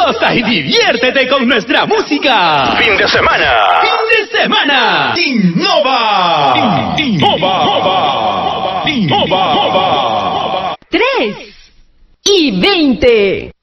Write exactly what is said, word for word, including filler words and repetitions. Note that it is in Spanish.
Goza y diviértete con nuestra música. Fin de semana. Fin de semana. Innova. Innova. Innova. Tres y veinte.